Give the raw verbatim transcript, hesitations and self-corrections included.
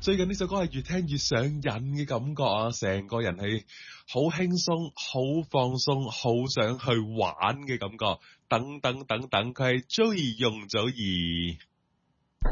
最近呢首歌係越聽越上癮嘅感覺啊，成個人係好輕鬆、好放鬆、好想去玩嘅感覺，等等等等，佢係 Joey 容祖兒。